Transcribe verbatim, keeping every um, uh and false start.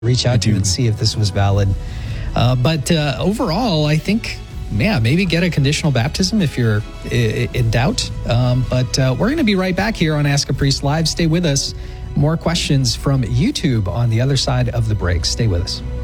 reach out to you and see if this was valid. Uh, but uh, overall, I think, yeah, maybe get a conditional baptism if you're i- in doubt. Um, but uh, we're going to be right back here on Ask a Priest Live. Stay with us. More questions from YouTube on the other side of the break. Stay with us.